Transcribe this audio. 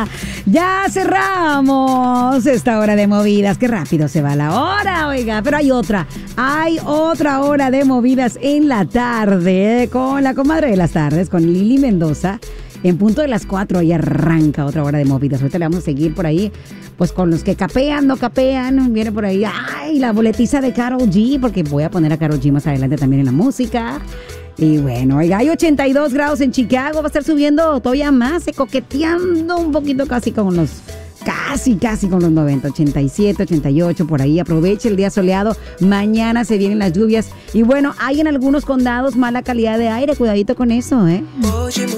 Ya cerramos esta hora de movidas. Qué rápido se va la hora, oiga. Pero hay otra hora de movidas en la tarde con la comadre de las tardes, con Lili Mendoza. En punto de las 4 ahí arranca otra hora de movidas. Ahorita le vamos a seguir por ahí, pues con los que capean, no capean. Viene por ahí, ay, la boletiza de Karol G, porque voy a poner a Karol G más adelante también en la música. Y bueno, oiga, hay 82 grados en Chicago. Va a estar subiendo todavía más, coqueteando un poquito casi con los... Casi con los 90, 87, 88, por ahí. Aproveche el día soleado. Mañana se vienen las lluvias. Y bueno, hay en algunos condados mala calidad de aire. Cuidadito con eso, ¿eh?